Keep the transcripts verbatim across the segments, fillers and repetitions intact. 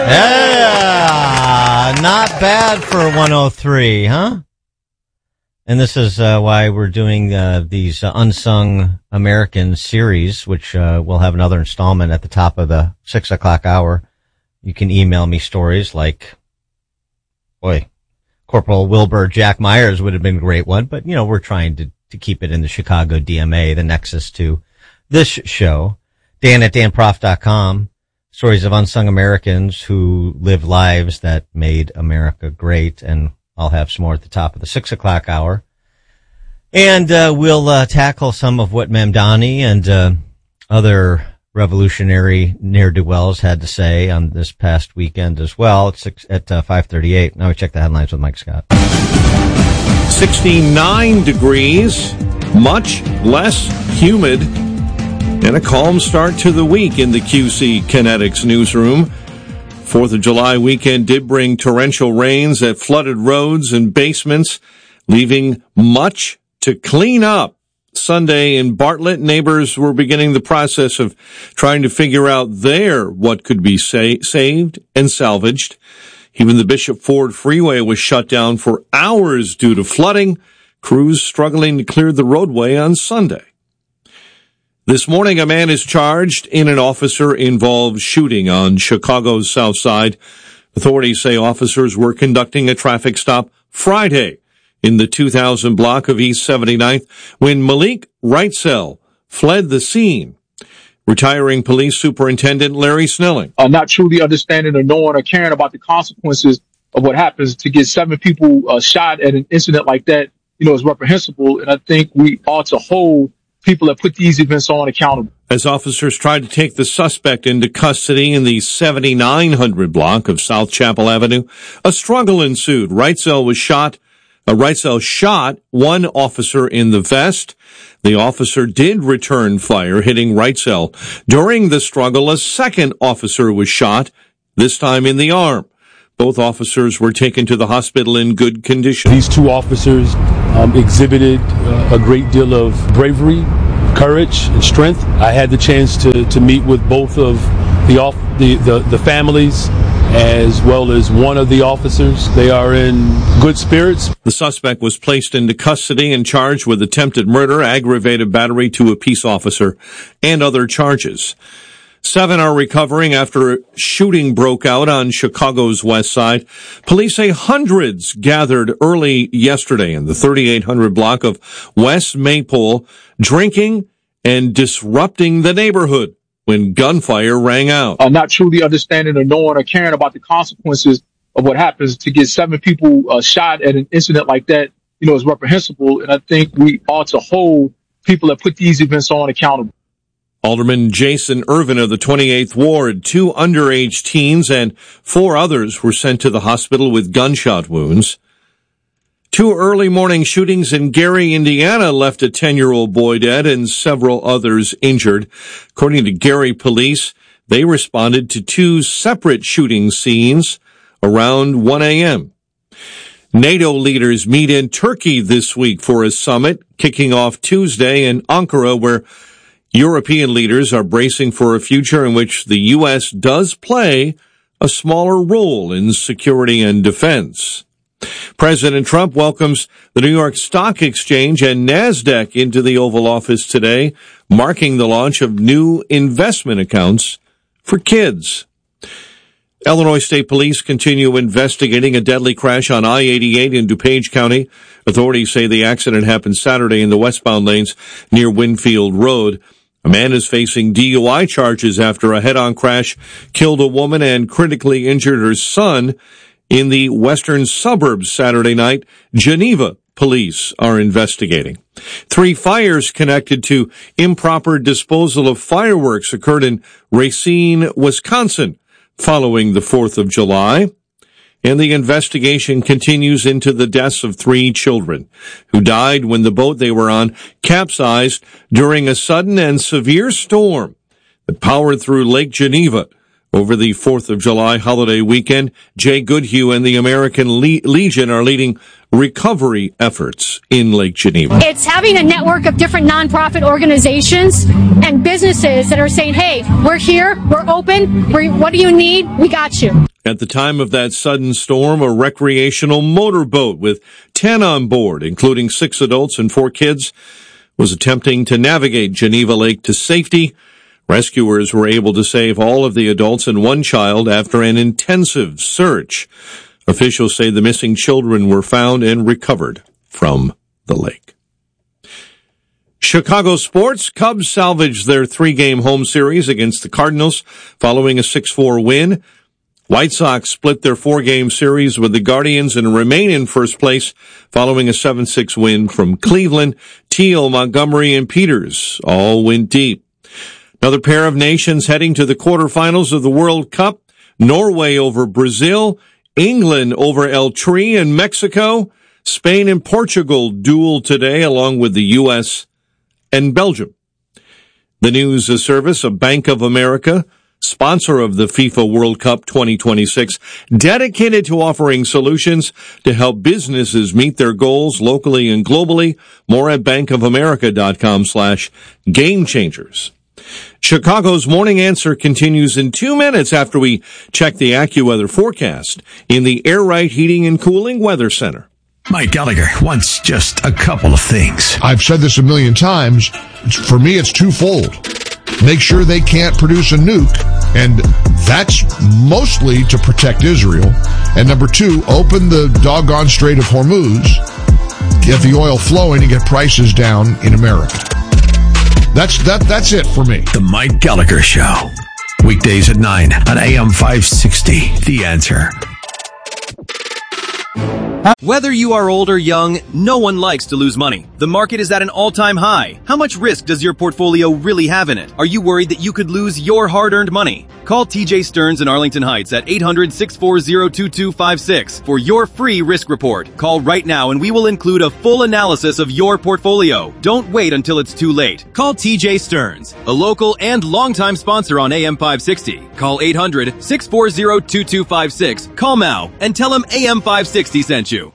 Yeah, not bad for one oh three, huh? And this is uh, why we're doing uh, these uh, Unsung Americans series, which uh, we'll have another installment at the top of the six o'clock hour. You can email me stories like, boy, Corporal Wilbur Jack Myers would have been a great one, but, you know, we're trying to, to keep it in the Chicago D M A, the nexus to this show. Dan at dan prof dot com. Stories of unsung Americans who lived lives that made America great. And I'll have some more at the top of the six o'clock hour. And, uh, we'll, uh, tackle some of what Mamdani and, uh, other revolutionary ne'er-do-wells had to say on this past weekend as well. It's six, at uh, five thirty-eight. Now we check the headlines with Mike Scott. sixty-nine degrees, much less humid, and a calm start to the week in the Q C Kinetics newsroom. Fourth of July weekend did bring torrential rains that flooded roads and basements, leaving much to clean up. Sunday in Bartlett, neighbors were beginning the process of trying to figure out there what could be sa- saved and salvaged. Even the Bishop Ford Freeway was shut down for hours due to flooding, crews struggling to clear the roadway on Sunday. This morning, a man is charged in an officer-involved shooting on Chicago's South Side. Authorities say officers were conducting a traffic stop Friday in the two thousand block of East seventy-ninth when Malik Wrightsell fled the scene. Retiring police superintendent Larry Snelling. Uh, not truly understanding or knowing or caring about the consequences of what happens to get seven people uh, shot at an incident like that, you know, is reprehensible. And I think we ought to hold people that put these events on accountable. As officers tried to take the suspect into custody in the seventy-nine hundred block of South Chapel Avenue, a struggle ensued. Wrightsell was shot. Uh, Wrightsell shot one officer in the vest. The officer did return fire, hitting Wrightsell. During the struggle, a second officer was shot, this time in the arm. Both officers were taken to the hospital in good condition. These two officers um, exhibited uh, a great deal of bravery, courage, and strength. I had the chance to, to meet with both of the, off, the, the, the families as well as one of the officers. They are in good spirits. The suspect was placed into custody and charged with attempted murder, aggravated battery to a peace officer, and other charges. Seven are recovering after a shooting broke out on Chicago's west side. Police say hundreds gathered early yesterday in the thirty-eight hundred block of West Maypole, drinking and disrupting the neighborhood when gunfire rang out. Uh, not truly understanding or knowing or caring about the consequences of what happens to get seven people uh, shot at an incident like that, you know, is reprehensible. And I think we ought to hold people that put these events on accountable. Alderman Jason Irvin of the twenty-eighth Ward, two underage teens and four others were sent to the hospital with gunshot wounds. Two early morning shootings in Gary, Indiana left a ten-year-old boy dead and several others injured. According to Gary police, they responded to two separate shooting scenes around one a.m. NATO leaders meet in Turkey this week for a summit kicking off Tuesday in Ankara, where European leaders are bracing for a future in which the U S does play a smaller role in security and defense. President Trump welcomes the New York Stock Exchange and NASDAQ into the Oval Office today, marking the launch of new investment accounts for kids. Illinois State Police continue investigating a deadly crash on I eighty-eight in DuPage County. Authorities say the accident happened Saturday in the westbound lanes near Winfield Road. A man is facing D U I charges after a head-on crash killed a woman and critically injured her son in the western suburbs Saturday night. Geneva police are investigating. Three fires connected to improper disposal of fireworks occurred in Racine, Wisconsin, following the fourth of July. And the investigation continues into the deaths of three children who died when the boat they were on capsized during a sudden and severe storm that powered through Lake Geneva over the fourth of July holiday weekend. Jay Goodhue and the American Le- Legion are leading recovery efforts in Lake Geneva. It's having a network of different nonprofit organizations and businesses that are saying, hey, we're here, we're open, we're, what do you need? We got you. At the time of that sudden storm, a recreational motorboat with ten on board, including six adults and four kids, was attempting to navigate Geneva Lake to safety. Rescuers were able to save all of the adults and one child after an intensive search. Officials say the missing children were found and recovered from the lake. Chicago sports. Cubs salvaged their three-game home series against the Cardinals following a six four win. White Sox split their four-game series with the Guardians and remain in first place following a seven six win from Cleveland. Teal, Montgomery, and Peters all went deep. Another pair of nations heading to the quarterfinals of the World Cup. Norway over Brazil, England over El Tri and Mexico. Spain and Portugal duel today along with the U S and Belgium. The news service of Bank of America, sponsor of the FIFA World Cup twenty twenty-six, dedicated to offering solutions to help businesses meet their goals locally and globally. More at bankofamerica.com slash game changers. Chicago's Morning Answer continues in two minutes after we check the AccuWeather forecast in the Air Right Heating and Cooling Weather Center. Mike Gallagher wants just a couple of things. I've said this a million times. For me, it's twofold. Make sure they can't produce a nuke, and that's mostly to protect Israel. And number two, open the doggone Strait of Hormuz, get the oil flowing, and get prices down in America. That's that. That's it for me. The Mike Gallagher Show. Weekdays at nine on A M five sixty. The Answer. Whether you are old or young, no one likes to lose money. The market is at an all-time high. How much risk does your portfolio really have in it? Are you worried that you could lose your hard-earned money? Call T J Stearns in Arlington Heights at eight hundred, six four zero, two two five six for your free risk report. Call right now and we will include a full analysis of your portfolio. Don't wait until it's too late. Call T J Stearns, a local and longtime sponsor on A M five sixty. Call eight hundred, six four zero, two two five six. Call now and tell him A M five sixty sent you.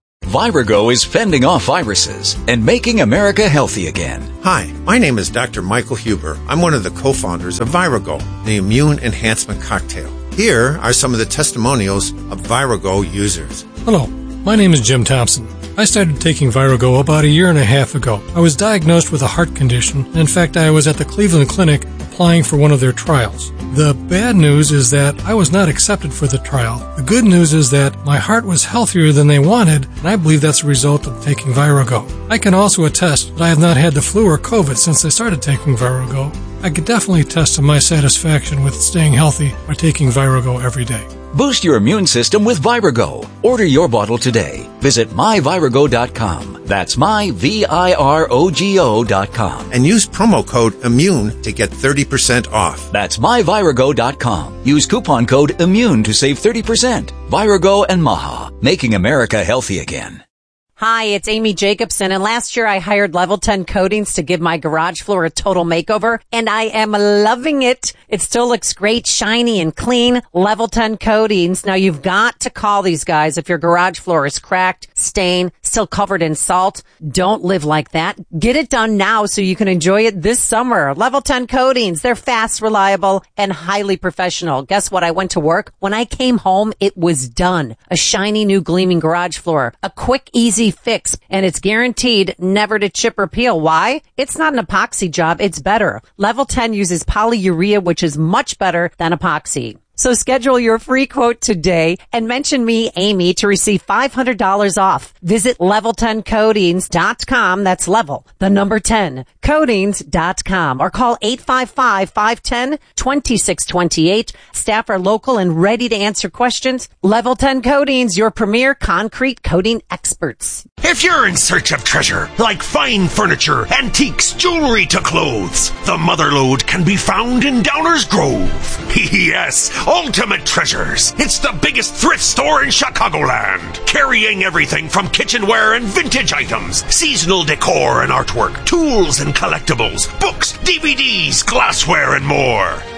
Virago is fending off viruses and making America healthy again. Hi, my name is Doctor Michael Huber. I'm one of the co-founders of Virago, the immune enhancement cocktail. Here are some of the testimonials of Virago users. Hello, my name is Jim Thompson. I started taking Virago about a year and a half ago. I was diagnosed with a heart condition, and in fact I was at the Cleveland Clinic applying for one of their trials. The bad news is that I was not accepted for the trial. The good news is that my heart was healthier than they wanted, and I believe that's a result of taking Virago. I can also attest that I have not had the flu or COVID since I started taking Virago. I could definitely attest to my satisfaction with staying healthy by taking Virago every day. Boost your immune system with Virago. Order your bottle today. Visit my virago dot com. That's my V I R O G O dot com. And use promo code IMMUNE to get thirty percent off. That's my virago dot com. Use coupon code IMMUNE to save thirty percent. Virago and Maha, making America healthy again. Hi, it's Amy Jacobson, and last year I hired Level ten Coatings to give my garage floor a total makeover, and I am loving it. It still looks great, shiny and clean. Level ten Coatings. Now you've got to call these guys if your garage floor is cracked, stained, still covered in salt. Don't live like that. Get it done now so you can enjoy it this summer. Level ten Coatings. They're fast, reliable, and highly professional. Guess what? I went to work. When I came home, it was done. A shiny new gleaming garage floor. A quick, easy fix, and it's guaranteed never to chip or peel. Why? It's not an epoxy job. It's better. Level ten uses polyurea, which is much better than epoxy. So schedule your free quote today and mention me, Amy, to receive five hundred dollars off. Visit level ten coatings dot com. That's level, the number ten, coatings dot com, or call eight five five, five one zero, two six two eight. Staff are local and ready to answer questions. Level ten Coatings, your premier concrete coating experts. If you're in search of treasure, like fine furniture, antiques, jewelry to clothes, the Motherlode can be found in Downers Grove. Yes, Ultimate Treasures. It's the biggest thrift store in Chicagoland, carrying everything from kitchenware and vintage items, seasonal decor and artwork, tools and collectibles, books, D V Ds, glassware, and more.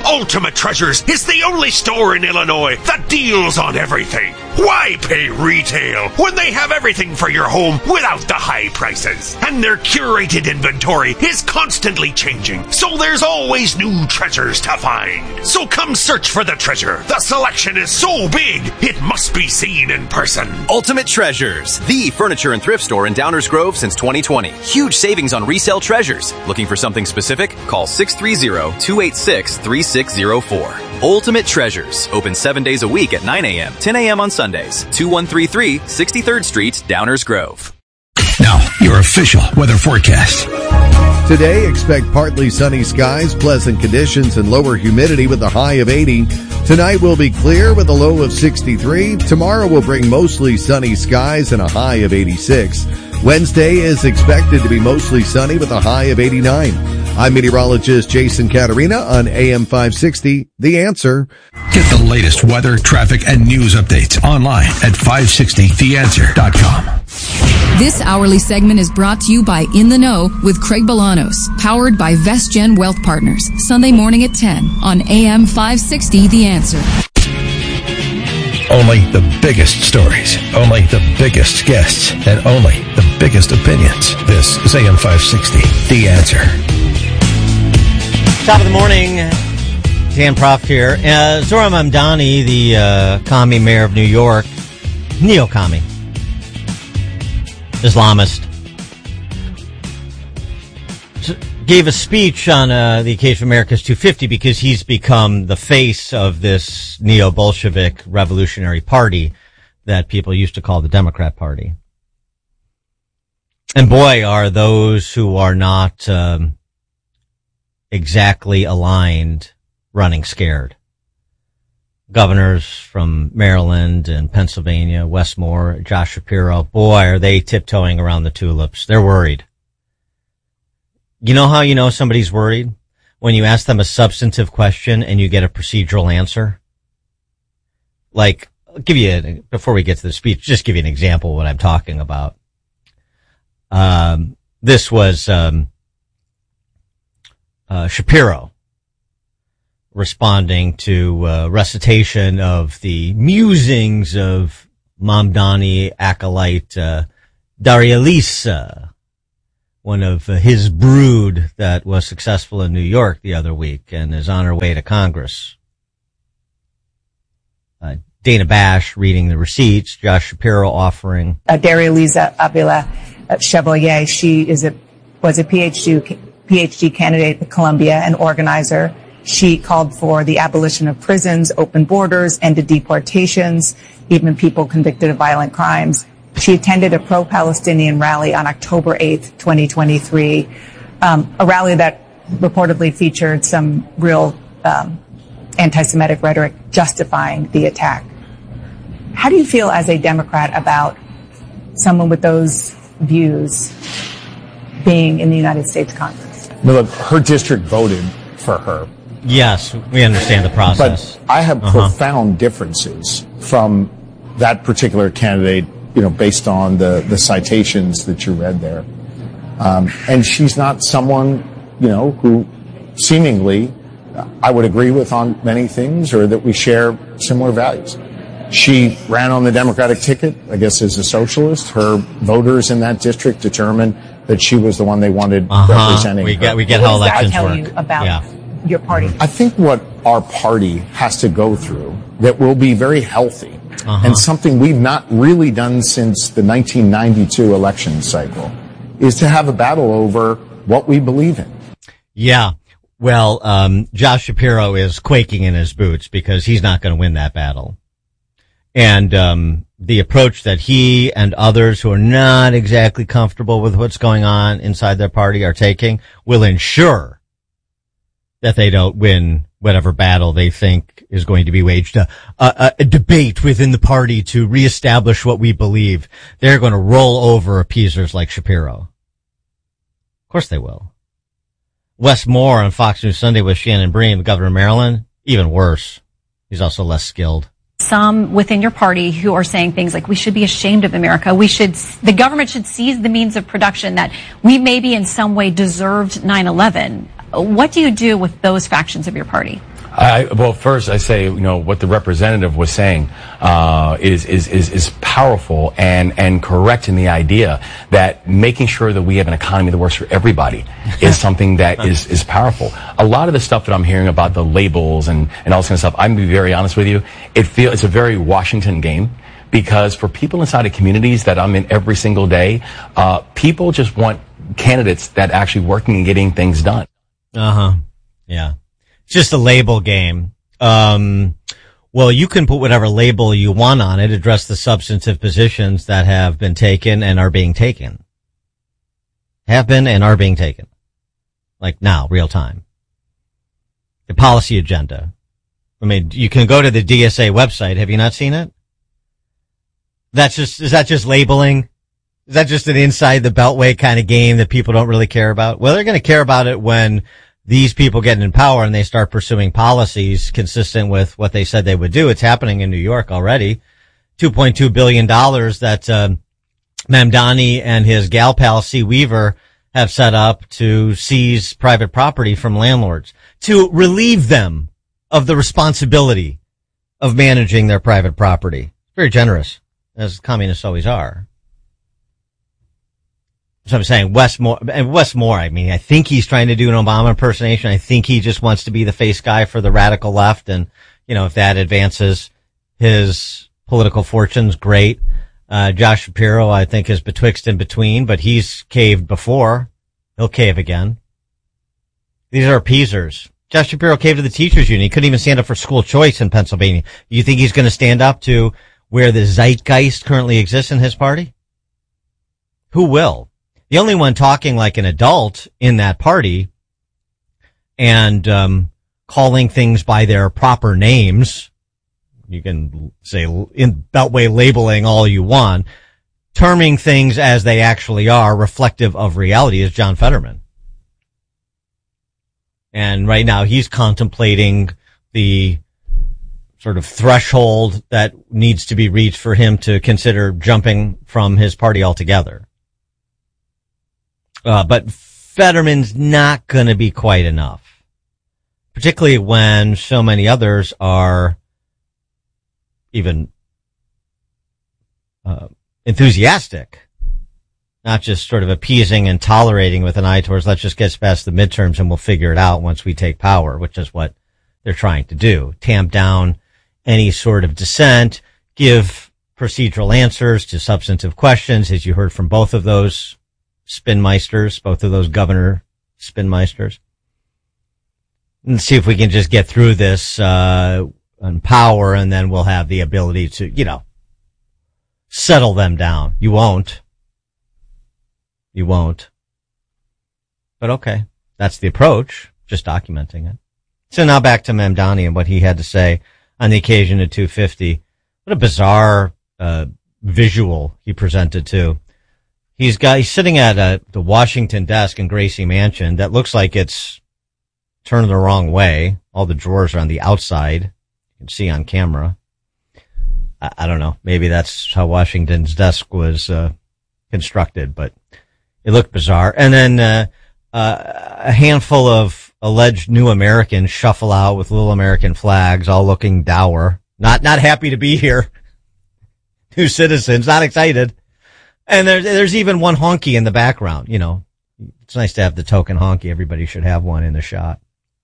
Ultimate Treasures is the only store in Illinois that deals on everything. Why pay retail when they have everything for your home without the high prices? And their curated inventory is constantly changing, so there's always new treasures to find. So come search for the treasure. The selection is so big, it must be seen in person. Ultimate Treasures, the furniture and thrift store in Downers Grove since twenty twenty. Huge savings on resale treasures. Looking for something specific? Call six three zero, two eight six, three six zero four. Ultimate Treasures, open seven days a week at nine a.m., ten a.m. on Sundays. two one three three, sixty-third Street, Downers Grove. Now, your official weather forecast. Today, expect partly sunny skies, pleasant conditions, and lower humidity with a high of eighty. Tonight will be clear with a low of sixty-three. Tomorrow will bring mostly sunny skies and a high of eighty-six. Wednesday is expected to be mostly sunny with a high of eighty-nine. I'm meteorologist Jason Caterina on A M five sixty, The Answer. Get the latest weather, traffic, and news updates online at five sixty the answer dot com. This hourly segment is brought to you by In the Know with Craig Bolanos, powered by VestGen Wealth Partners, Sunday morning at ten on A M five sixty, The Answer. Only the biggest stories, only the biggest guests, and only the biggest opinions. This is A M five sixty, The Answer. Top of the morning, Dan Proft here. Uh, Zohran Mamdani, the uh, commie mayor of New York, neo-commie, Islamist, gave a speech on uh, the occasion of America's two fifty because he's become the face of this neo-Bolshevik revolutionary party that people used to call the Democrat Party. And boy, are those who are not um, exactly aligned running scared. Governors from Maryland and Pennsylvania, Westmore, Josh Shapiro, boy, are they tiptoeing around the tulips. They're worried. You know how you know somebody's worried? When you ask them a substantive question and you get a procedural answer? Like, I'll give you, a, before we get to the speech, just give you an example of what I'm talking about. Um, this was, um, uh, Shapiro responding to a recitation of the musings of Mamdani acolyte, uh, Daria Lisa, one of his brood that was successful in New York the other week and is on her way to Congress. Uh, Dana Bash reading the receipts, Josh Shapiro offering. Uh, Daria Lisa Avila Chevalier, she is a, was a PhD, PhD candidate at Columbia, an organizer. She called for the abolition of prisons, open borders, ended deportations, even people convicted of violent crimes. She attended a pro-Palestinian rally on October eighth, twenty twenty-three, um, a rally that reportedly featured some real um, anti-Semitic rhetoric justifying the attack. How do you feel as a Democrat about someone with those views being in the United States Congress? Well, look, her district voted for her. Yes, we understand the process. But I have uh-huh. profound differences from that particular candidate, you know, based on the, the citations that you read there. Um, and she's not someone, you know, who seemingly I would agree with on many things or that we share similar values. She ran on the Democratic ticket, I guess, as a socialist. Her voters in that district determined that she was the one they wanted uh-huh. representing we her. get, we get how elections tell work. You about yeah. your party? I think what our party has to go through that will be very healthy uh-huh. and something we've not really done since the nineteen ninety-two election cycle is to have a battle over what we believe in. Yeah. Well, um, Josh Shapiro is quaking in his boots because he's not going to win that battle. And, um, the approach that he and others who are not exactly comfortable with what's going on inside their party are taking will ensure that they don't win whatever battle they think is going to be waged, a, a, a debate within the party to reestablish what we believe. They're going to roll over appeasers like Shapiro. Of course they will. Wes Moore on Fox News Sunday with Shannon Bream, the governor of Maryland, even worse. He's also less skilled. Some within your party who are saying things like we should be ashamed of America. We should, the government should seize the means of production that we maybe in some way deserved nine eleven. What do you do with those factions of your party? I, well, first I say, you know, what the representative was saying uh, is, is is is powerful and and correct in the idea that making sure that we have an economy that works for everybody is something that is is powerful. A lot of the stuff that I'm hearing about the labels and and all this kind of stuff, I'm gonna be very honest with you, it feel it's a very Washington game. Because for people inside of communities that I'm in every single day, uh, people just want candidates that actually working and getting things done. Uh-huh. Yeah. It's just a label game. Um, well, you can put whatever label you want on it, address the substantive positions that have been taken and are being taken. Have been and are being taken. Like now, real time. The policy agenda. I mean, you can go to the D S A website. Have you not seen it? That's just, is that just labeling? Is that just an inside the beltway kind of game that people don't really care about? Well, they're going to care about it when these people get in power and they start pursuing policies consistent with what they said they would do. It's happening in New York already. two point two billion dollars that, um, Mamdani and his gal pal C. Weaver have set up to seize private property from landlords, to relieve them of the responsibility of managing their private property. Very generous, as communists always are. So I'm saying Wes Moore, and Wes Moore, I mean, I think he's trying to do an Obama impersonation. I think he just wants to be the face guy for the radical left. And, you know, if that advances his political fortunes, great. Uh, Josh Shapiro, I think, is betwixt and between, but he's caved before. He'll cave again. These are appeasers. Josh Shapiro caved to the teachers union. He couldn't even stand up for school choice in Pennsylvania. You think he's going to stand up to where the zeitgeist currently exists in his party? Who will? The only one talking like an adult in that party and um calling things by their proper names, you can say in beltway labeling all you want, terming things as they actually are, reflective of reality, is John Fetterman. And right now he's contemplating the sort of threshold that needs to be reached for him to consider jumping from his party altogether. Uh, but Fetterman's not going to be quite enough, particularly when so many others are even uh, enthusiastic, not just sort of appeasing and tolerating with an eye towards let's just get past the midterms and we'll figure it out once we take power, which is what they're trying to do. Tamp down any sort of dissent, give procedural answers to substantive questions, as you heard from both of those spinmeisters, both of those governor spinmeisters. And see if we can just get through this, uh, on power, and then we'll have the ability to, you know, settle them down. You won't. You won't. But okay. That's the approach. Just documenting it. So now back to Mamdani and what he had to say on the occasion of two fifty. What a bizarre, uh, visual he presented too. He's got, he's sitting at a, the Washington desk in Gracie Mansion that looks like it's turned the wrong way. All the drawers are on the outside. You can see on camera. I, I don't know. Maybe that's how Washington's desk was, uh, constructed, but it looked bizarre. And then, uh, uh, a handful of alleged new Americans shuffle out with little American flags, all looking dour. Not, not happy to be here. New citizens, not excited. And there's, there's even one honky in the background, you know. It's nice to have the token honky. Everybody should have one in the shot.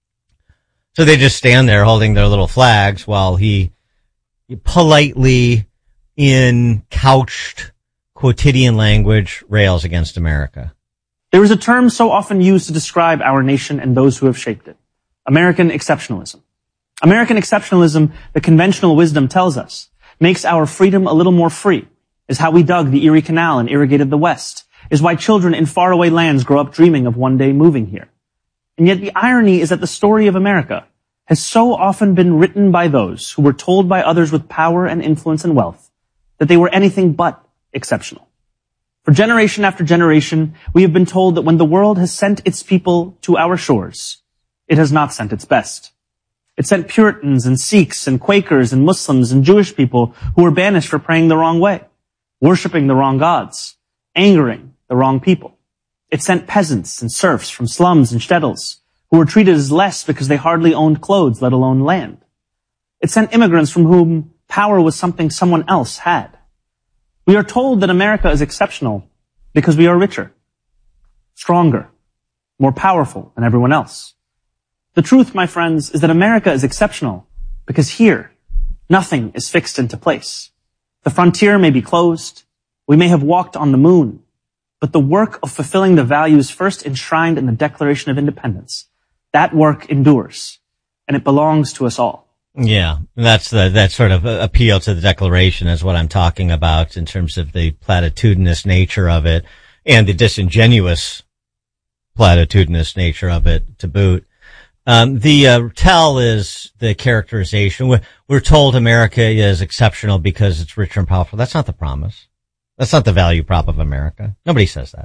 So they just stand there holding their little flags while he politely, in couched quotidian language, rails against America. There is a term so often used to describe our nation and those who have shaped it. American exceptionalism. American exceptionalism, the conventional wisdom tells us, makes our freedom a little more free. Is how we dug the Erie Canal and irrigated the West, is why children in faraway lands grow up dreaming of one day moving here. And yet the irony is that the story of America has so often been written by those who were told by others with power and influence and wealth that they were anything but exceptional. For generation after generation, we have been told that when the world has sent its people to our shores, it has not sent its best. It sent Puritans and Sikhs and Quakers and Muslims and Jewish people who were banished for praying the wrong way, worshipping the wrong gods, angering the wrong people. It sent peasants and serfs from slums and shtetls who were treated as less because they hardly owned clothes, let alone land. It sent immigrants from whom power was something someone else had. We are told that America is exceptional because we are richer, stronger, more powerful than everyone else. The truth, my friends, is that America is exceptional because here, nothing is fixed into place. The frontier may be closed. We may have walked on the moon. But the work of fulfilling the values first enshrined in the Declaration of Independence, that work endures, and it belongs to us all. Yeah, that's the, that sort of appeal to the Declaration is what I'm talking about in terms of the platitudinous nature of it and the disingenuous platitudinous nature of it to boot. Um, the uh, tell is the characterization. We're, we're told America is exceptional because it's richer and powerful. That's not the promise. That's not the value prop of America. Nobody says that.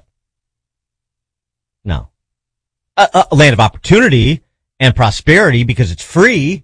No. A, a land of opportunity and prosperity because it's free.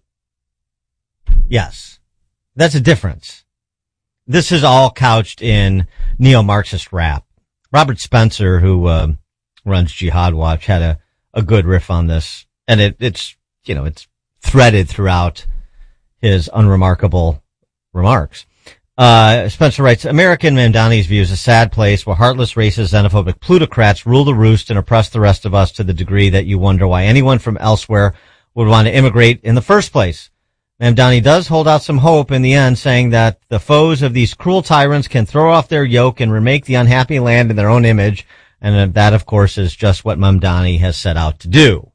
Yes. That's a difference. This is all couched in neo-Marxist rap. Robert Spencer, who uh, runs Jihad Watch, had a, a good riff on this. And it, it's, you know, it's threaded throughout his unremarkable remarks. Uh, Spencer writes, American Mamdani's view is a sad place where heartless, racist, xenophobic plutocrats rule the roost and oppress the rest of us to the degree that you wonder why anyone from elsewhere would want to immigrate in the first place. Mamdani does hold out some hope in the end, saying that the foes of these cruel tyrants can throw off their yoke and remake the unhappy land in their own image. And that, of course, is just what Mamdani has set out to do.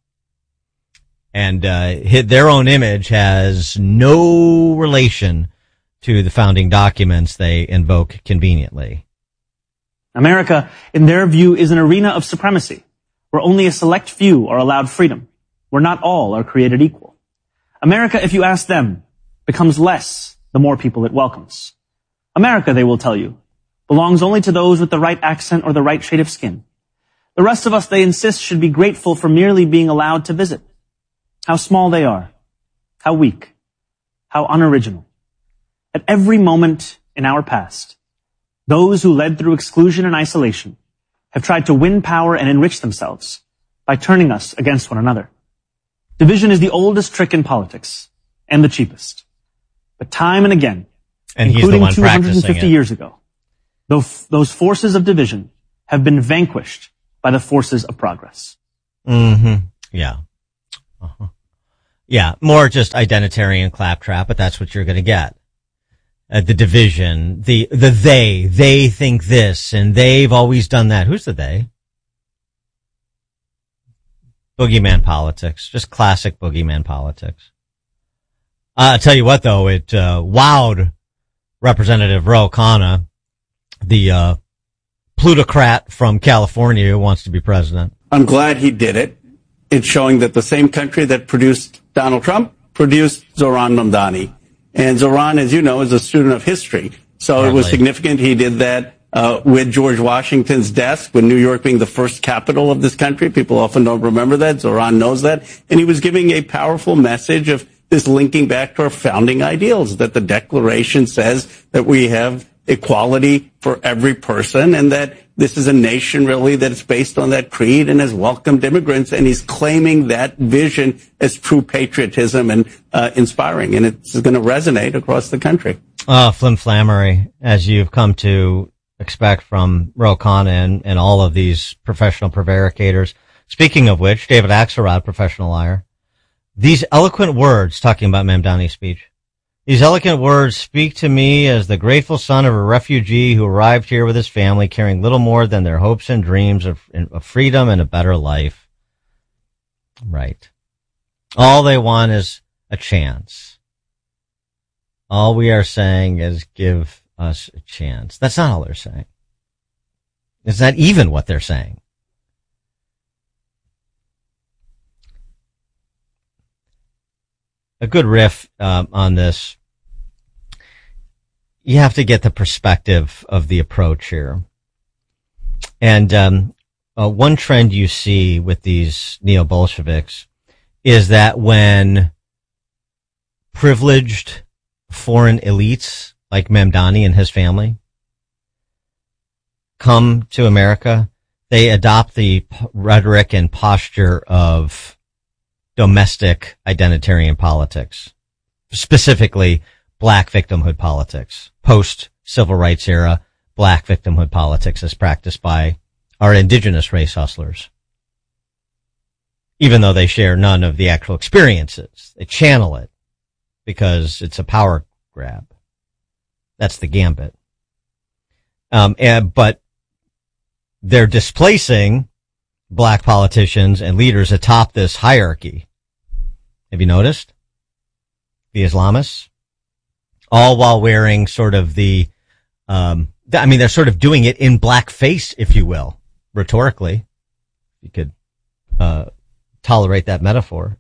And uh, their own image has no relation to the founding documents they invoke conveniently. America, in their view, is an arena of supremacy, where only a select few are allowed freedom, where not all are created equal. America, if you ask them, becomes less the more people it welcomes. America, they will tell you, belongs only to those with the right accent or the right shade of skin. The rest of us, they insist, should be grateful for merely being allowed to visit. How small they are, how weak, how unoriginal. At every moment in our past, those who led through exclusion and isolation have tried to win power and enrich themselves by turning us against one another. Division is the oldest trick in politics and the cheapest. But time and again, and including he's the one two hundred fifty it. years ago, those, those forces of division have been vanquished by the forces of progress. Mm-hmm. Yeah. Uh-huh. Yeah, more just identitarian claptrap, but that's what you're going to get. Uh, the division, the the they, they think this, and they've always done that. Who's the they? Boogeyman politics, just classic boogeyman politics. Uh, I'll tell you what, though, it uh, wowed Representative Ro Khanna, the uh, plutocrat from California who wants to be president. I'm glad he did it. It's showing that the same country that produced Donald Trump produced Zohran Mamdani. And Zohran, as you know, is a student of history. So Hardly. It was significant he did that uh, with George Washington's desk, with New York being the first capital of this country. People often don't remember that. Zohran knows that. And he was giving a powerful message of this linking back to our founding ideals, that the Declaration says that we have equality for every person and that this is a nation really that is based on that creed and has welcomed immigrants, and he's claiming that vision as true patriotism and uh, inspiring, and it's going to resonate across the country. Oh, flimflammery, as you've come to expect from Ro Khanna and, and all of these professional prevaricators. Speaking of which, David Axelrod, professional liar, these eloquent words, talking about Mamdani's speech, these eloquent words speak to me as the grateful son of a refugee who arrived here with his family, carrying little more than their hopes and dreams of, of freedom and a better life. Right. All they want is a chance. All we are saying is give us a chance. That's not all they're saying. It's not even what they're saying. A good riff um, on this. You have to get the perspective of the approach here. And um, uh, one trend you see with these neo-Bolsheviks is that when privileged foreign elites like Mamdani and his family come to America, they adopt the p- rhetoric and posture of domestic identitarian politics, specifically black victimhood politics, post-civil rights era black victimhood politics as practiced by our indigenous race hustlers. Even though they share none of the actual experiences, they channel it because it's a power grab. That's the gambit. Um, and, but they're displacing black politicians and leaders atop this hierarchy. Have you noticed? The Islamists? All while wearing sort of the, um, I mean, they're sort of doing it in blackface, if you will, rhetorically. You could, uh, tolerate that metaphor.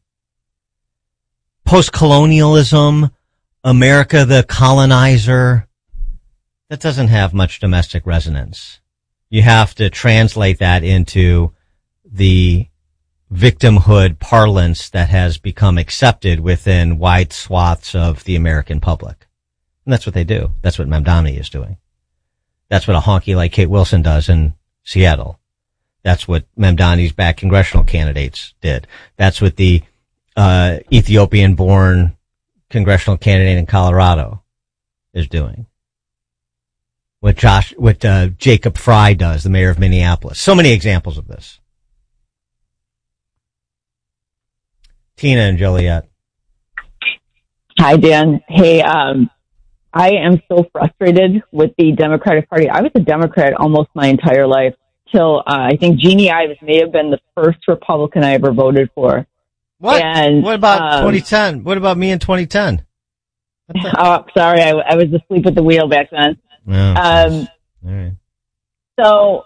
Post-colonialism, America the colonizer, that doesn't have much domestic resonance. You have to translate that into the victimhood parlance that has become accepted within wide swaths of the American public. And that's what they do. That's what Mamdani is doing. That's what a honky like Kate Wilson does in Seattle. That's what Mamdani's back congressional candidates did. That's what the uh Ethiopian-born congressional candidate in Colorado is doing. What Josh, what uh, Jacob Fry does, the mayor of Minneapolis. So many examples of this. Tina and Joliet. Hi, Dan. Hey, um, I am so frustrated with the Democratic Party. I was a Democrat almost my entire life till uh, I think Jeannie Ives may have been the first Republican I ever voted for. What? And, what about um, twenty ten? What about me in twenty ten? Oh, sorry, I, I was asleep at the wheel back then. Oh, um, all right. So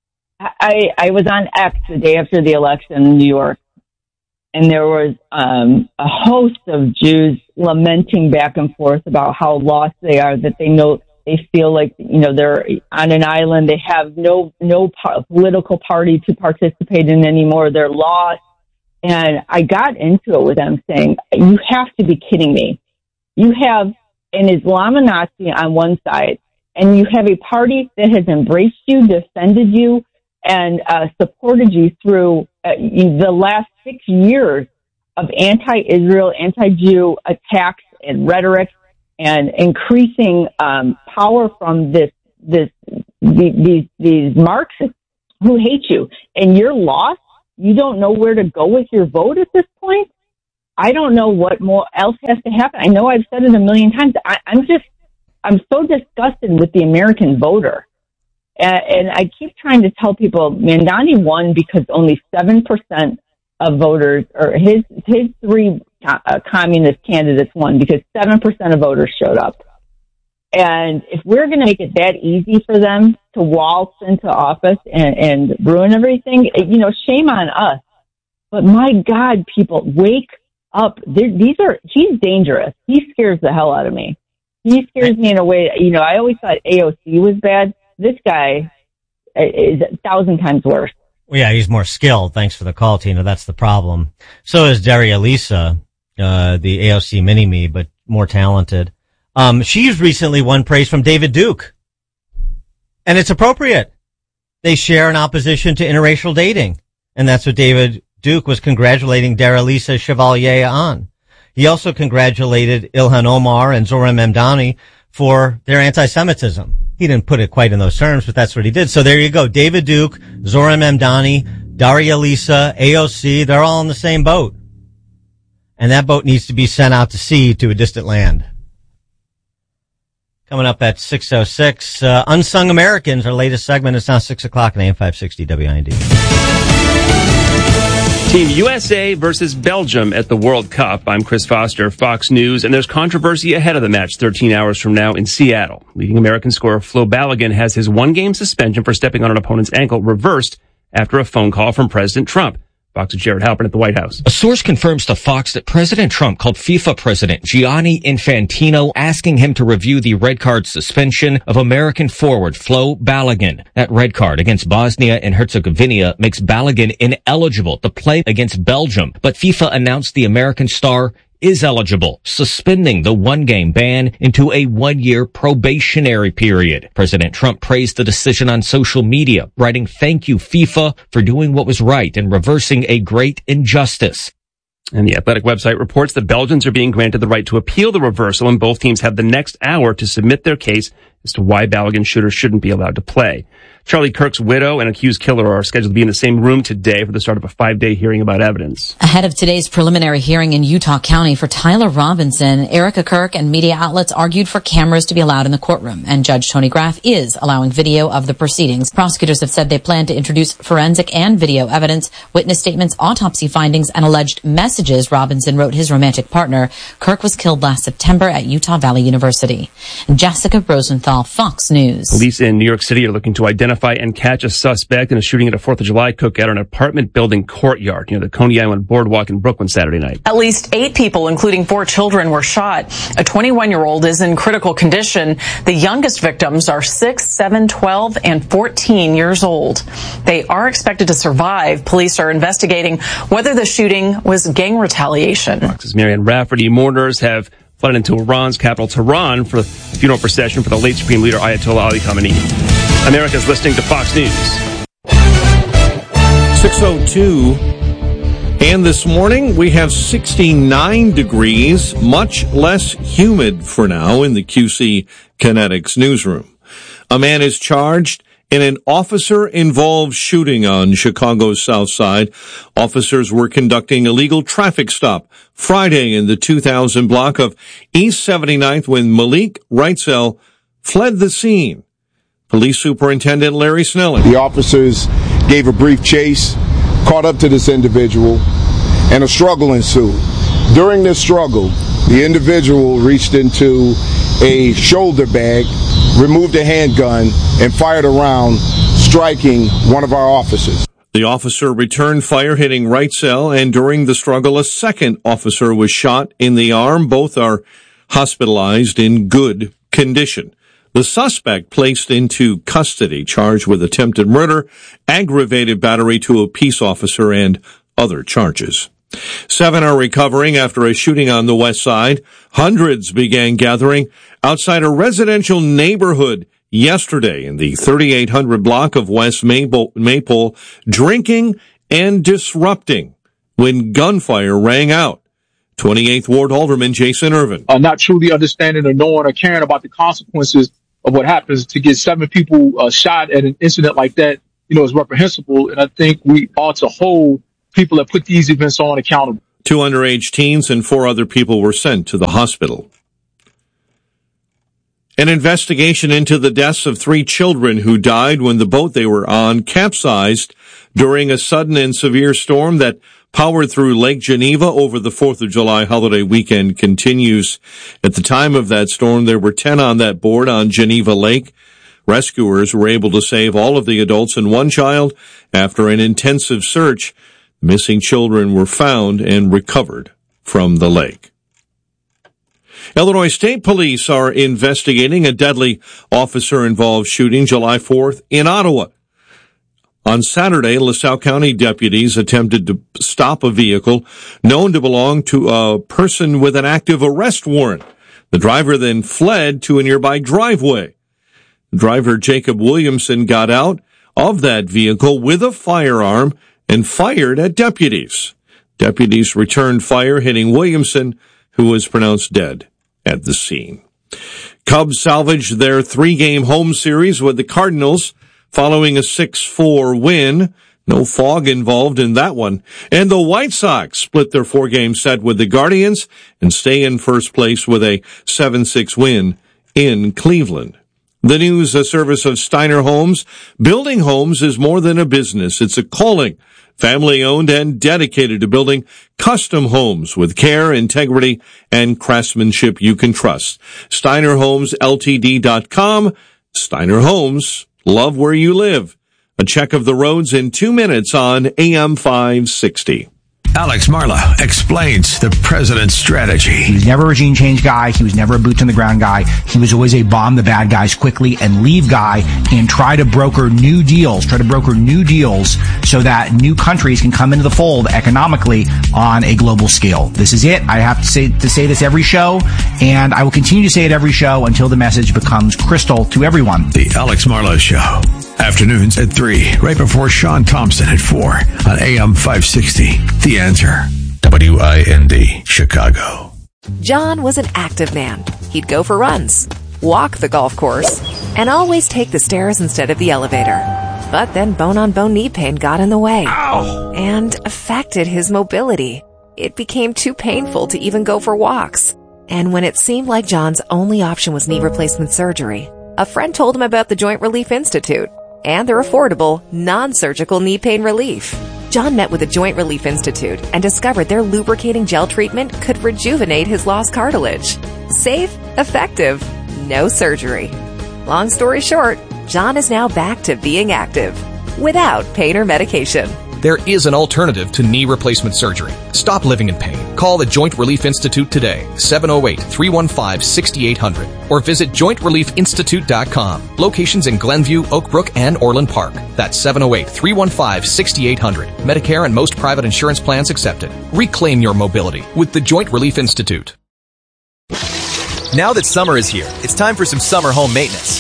I I was on X the day after the election in New York, and there was um, a host of Jews lamenting back and forth about how lost they are, that they know they feel like, you know, they're on an island. They have no no po- political party to participate in anymore. They're lost. And I got into it with them saying, you have to be kidding me. You have an Islamo-Nazi on one side, and you have a party that has embraced you, defended you, and uh, supported you through uh, the last six years of anti-Israel, anti-Jew attacks and rhetoric, and increasing um, power from this this these these Marxists who hate you, and you're lost. You don't know where to go with your vote at this point. I don't know what more else has to happen. I know I've said it a million times. I, I'm just, I'm so disgusted with the American voter. And, and I keep trying to tell people Mamdani won because only seven percent of voters, or his, his three uh, communist candidates won because seven percent of voters showed up. And if we're going to make it that easy for them to waltz into office and, and ruin everything, you know, shame on us. But my God, people, wake up. They're, these are, he's dangerous. He scares the hell out of me. He scares me in a way, you know, I always thought A O C was bad. This guy is a thousand times worse. Well, yeah, he's more skilled. Thanks for the call, Tina. That's the problem. So is Daria Lisa, uh, the A O C mini-me, but more talented. Um, she's recently won praise from David Duke. And it's appropriate. They share an opposition to interracial dating. And that's what David Duke was congratulating Daralisa Chevalier on. He also congratulated Ilhan Omar and Zohran Mamdani for their anti-Semitism. He didn't put it quite in those terms, but that's what he did. So there you go. David Duke, Zohran Mamdani, Daria Lisa, A O C, they're all in the same boat. And that boat needs to be sent out to sea to a distant land. Coming up at six oh six, uh, Unsung Americans, our latest segment. It's now six o'clock on A M five sixty W I N D. Team U S A versus Belgium at the World Cup. I'm Chris Foster, Fox News, and there's controversy ahead of the match thirteen hours from now in Seattle. Leading American scorer Flo Balogun has his one-game suspension for stepping on an opponent's ankle reversed after a phone call from President Trump. Fox's Jared Halpern at the White House. A source confirms to Fox that President Trump called FIFA President Gianni Infantino asking him to review the red card suspension of American forward Flo Balogun. That red card against Bosnia and Herzegovina makes Balogun ineligible to play against Belgium, but FIFA announced the American star is eligible, suspending the one-game ban into a one-year probationary period. President Trump praised the decision on social media, writing, "Thank you, FIFA, for doing what was right and reversing a great injustice." And the Athletic website reports the Belgians are being granted the right to appeal the reversal, and both teams have the next hour to submit their case as to why Balogun should or shouldn't be allowed to play. Charlie Kirk's widow and accused killer are scheduled to be in the same room today for the start of a five-day hearing about evidence. Ahead of today's preliminary hearing in Utah County for Tyler Robinson, Erica Kirk and media outlets argued for cameras to be allowed in the courtroom, and Judge Tony Graff is allowing video of the proceedings. Prosecutors have said they plan to introduce forensic and video evidence, witness statements, autopsy findings, and alleged messages Robinson wrote his romantic partner. Kirk was killed last September at Utah Valley University. Jessica Rosenthal, Fox News. Police in New York City are looking to identify and catch a suspect in a shooting at a fourth of July cookout at an apartment building courtyard near the Coney Island Boardwalk in Brooklyn Saturday night. At least eight people, including four children, were shot. A twenty-one-year-old is in critical condition. The youngest victims are six, seven, twelve, and fourteen years old. They are expected to survive. Police are investigating whether the shooting was gang retaliation. Fox's Marianne Rafferty. Mourners have flooded into Iran's capital, Tehran, for the funeral procession for the late Supreme Leader Ayatollah Ali Khamenei. America's listening to Fox News. six oh two. And this morning we have sixty-nine degrees, much less humid for now in the Q C Kinetics newsroom. A man is charged in an officer-involved shooting on Chicago's South Side. Officers were conducting a legal traffic stop Friday in the two thousand block of East seventy-ninth when Malik Reitzel fled the scene. Police Superintendent Larry Snelling. The officers gave a brief chase, caught up to this individual, and a struggle ensued. During this struggle, the individual reached into a shoulder bag, removed a handgun, and fired a round, striking one of our officers. The officer returned fire, hitting Reitzel, and during the struggle, a second officer was shot in the arm. Both are hospitalized in good condition. The suspect placed into custody, charged with attempted murder, aggravated battery to a peace officer, and other charges. Seven are recovering after a shooting on the west side. Hundreds began gathering outside a residential neighborhood yesterday in the thirty-eight hundred block of West Maple, Maple, drinking and disrupting when gunfire rang out. twenty-eighth Ward Alderman Jason Irvin. Uh, not truly understanding or knowing or caring about the consequences of what happens. To get seven people uh, shot at an incident like that, you know, is reprehensible. And I think we ought to hold people that put these events on accountable. Two underage teens and four other people were sent to the hospital. An investigation into the deaths of three children who died when the boat they were on capsized during a sudden and severe storm that powered through Lake Geneva over the fourth of July holiday weekend continues. At the time of that storm, there were ten on that board on Geneva Lake. Rescuers were able to save all of the adults and one child. After an intensive search, missing children were found and recovered from the lake. Illinois State Police are investigating a deadly officer-involved shooting July fourth in Ottawa. On Saturday, LaSalle County deputies attempted to stop a vehicle known to belong to a person with an active arrest warrant. The driver then fled to a nearby driveway. Driver Jacob Williamson got out of that vehicle with a firearm and fired at deputies. Deputies returned fire, hitting Williamson, who was pronounced dead at the scene. Cubs salvaged their three-game home series with the Cardinals following a six four win. No fog involved in that one. And the White Sox split their four-game set with the Guardians and stay in first place with a seven six win in Cleveland. The news, a service of Steiner Homes. Building homes is more than a business. It's a calling. Family-owned and dedicated to building custom homes with care, integrity, and craftsmanship you can trust. Steiner Homes L T D dot com. Steiner Homes. Love where you live. A check of the roads in two minutes on A M five sixty. Alex Marla explains the president's strategy. He was never a regime change guy. He was never a boots-on-the-ground guy. He was always a bomb the bad guys quickly and leave guy and try to broker new deals, try to broker new deals so that new countries can come into the fold economically on a global scale. This is it. I have to say, to say this every show, and I will continue to say it every show until the message becomes crystal to everyone. The Alex Marla Show. Afternoons at three, right before Sean Thompson at four on A M five sixty. The Answer. W I N D, Chicago. John was an active man. He'd go for runs, walk the golf course, and always take the stairs instead of the elevator. But then bone-on-bone knee pain got in the way. Ow! And affected his mobility. It became too painful to even go for walks. And when it seemed like John's only option was knee replacement surgery, a friend told him about the Joint Relief Institute and their affordable, non-surgical knee pain relief. John met with the Joint Relief Institute and discovered their lubricating gel treatment could rejuvenate his lost cartilage. Safe, effective, no surgery. Long story short, John is now back to being active without pain or medication. There is an alternative to knee replacement surgery. Stop living in pain. Call the Joint Relief Institute today, seven oh eight, three one five, six eight zero zero, or visit joint relief institute dot com. Locations in Glenview, Oak Brook, and Orland Park. That's seven oh eight, three one five, six eight zero zero. Medicare and most private insurance plans accepted. Reclaim your mobility with the Joint Relief Institute. Now that summer is here, it's time for some summer home maintenance.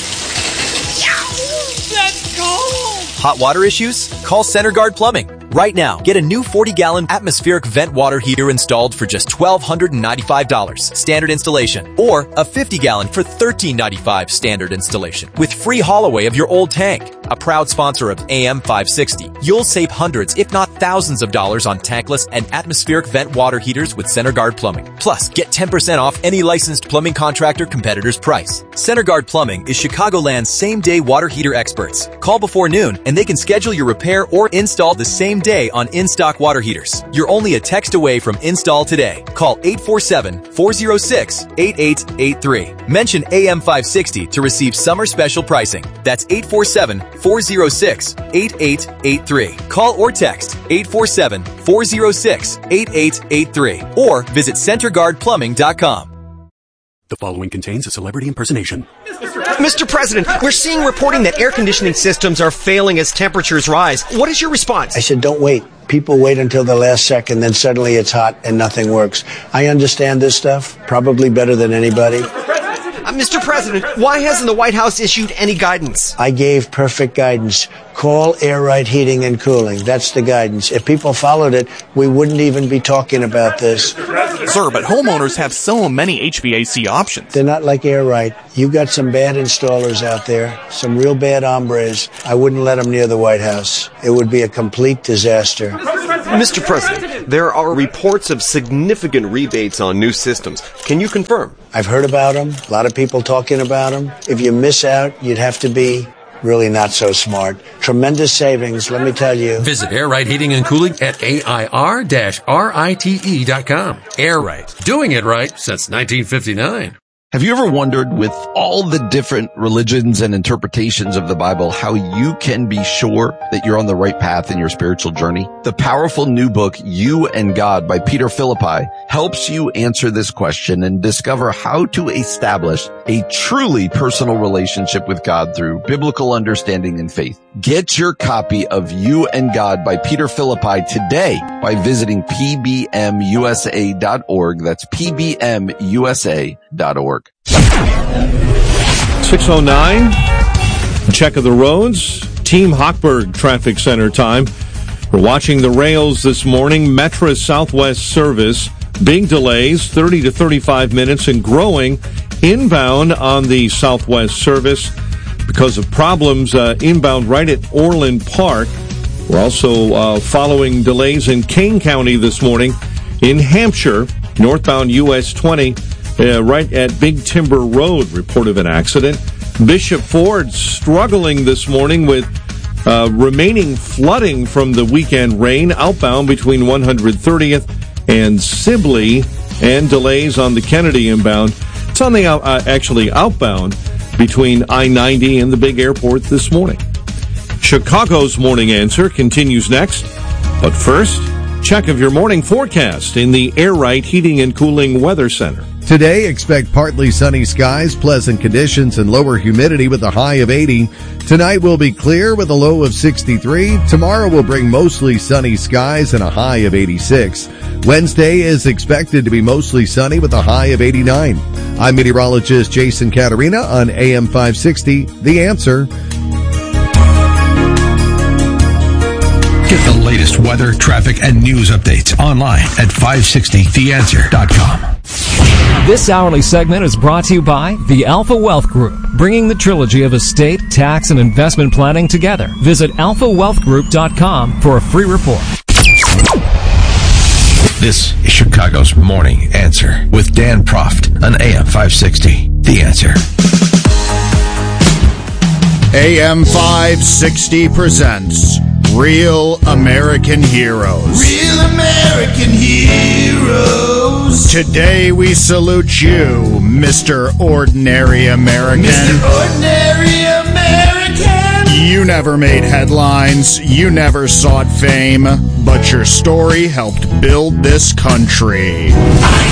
That's cold! Hot water issues? Call CenterGuard Plumbing. Right now, get a new forty-gallon atmospheric vent water heater installed for just one thousand two hundred ninety-five dollars standard installation, or a fifty-gallon for one thousand three hundred ninety-five dollars standard installation with free haul away of your old tank. A proud sponsor of A M five sixty, you'll save hundreds, if not thousands of dollars on tankless and atmospheric vent water heaters with CenterGuard Plumbing. Plus, get ten percent off any licensed plumbing contractor competitor's price. CenterGuard Plumbing is Chicagoland's same-day water heater experts. Call before noon and they can schedule your repair or install the same day on in-stock water heaters. You're only a text away from install today. Call eight four seven, four oh six, eight eight eight three. Mention A M five sixty to receive summer special pricing. That's eight four seven, four oh six, eight eight eight three. Call or text eight four seven, four oh six, eight eight eight three or visit center guard plumbing dot com. The following contains a celebrity impersonation. Mister President, we're seeing reporting that air conditioning systems are failing as temperatures rise. What is your response? I said, don't wait. People wait until the last second, then suddenly it's hot and nothing works. I understand this stuff probably better than anybody. Uh, Mister President, why hasn't the White House issued any guidance? I gave perfect guidance. Call Air Right Heating and Cooling. That's the guidance. If people followed it, we wouldn't even be talking about this. Sir, but homeowners have so many H V A C options. They're not like Air Right. You got some bad installers out there, some real bad hombres. I wouldn't let them near the White House. It would be a complete disaster. Mister President, there are reports of significant rebates on new systems. Can you confirm? I've heard about them. A lot of people talking about them. If you miss out, you'd have to be really not so smart. Tremendous savings, let me tell you. Visit Air Right Heating and Cooling at A I R R I T E dot com. Air Right. Doing it right since nineteen fifty-nine. Have you ever wondered, with all the different religions and interpretations of the Bible, how you can be sure that you're on the right path in your spiritual journey? The powerful new book, You and God by Peter Philippi, helps you answer this question and discover how to establish a truly personal relationship with God through biblical understanding and faith. Get your copy of You and God by Peter Philippi today by visiting P B M U S A dot org. That's P B M U S A dot org. six oh nine, check of the roads, Team Hochberg Traffic Center time. We're watching the rails this morning. Metra Southwest service, big delays, thirty to thirty-five minutes, and growing inbound on the Southwest service because of problems uh, inbound right at Orland Park. We're also uh, following delays in Kane County this morning. In Hampshire, northbound U S twenty, uh, right at Big Timber Road, report of an accident. Bishop Ford struggling this morning with uh, remaining flooding from the weekend rain outbound between one hundred thirtieth and Sibley, and delays on the Kennedy inbound. It's on the out, uh, actually outbound between I ninety and the big airport this morning. Chicago's Morning Answer continues next. But first, check of your morning forecast in the Air Right Heating and Cooling Weather Center. Today, expect partly sunny skies, pleasant conditions, and lower humidity with a high of eighty. Tonight will be clear with a low of sixty-three. Tomorrow will bring mostly sunny skies and a high of eighty-six. Wednesday is expected to be mostly sunny with a high of eighty-nine. I'm meteorologist Jason Caterina on A M five sixty, The Answer. Get the latest weather, traffic, and news updates online at five sixty the answer dot com. This hourly segment is brought to you by the Alpha Wealth Group, bringing the trilogy of estate, tax, and investment planning together. Visit alpha wealth group dot com for a free report. This is Chicago's Morning Answer with Dan Proft on A M five sixty. The Answer. A M five sixty presents Real American Heroes. Real American Heroes. Today we salute you, Mister Ordinary American. Mister Ordinary American. You never made headlines, you never sought fame, but your story helped build this country. I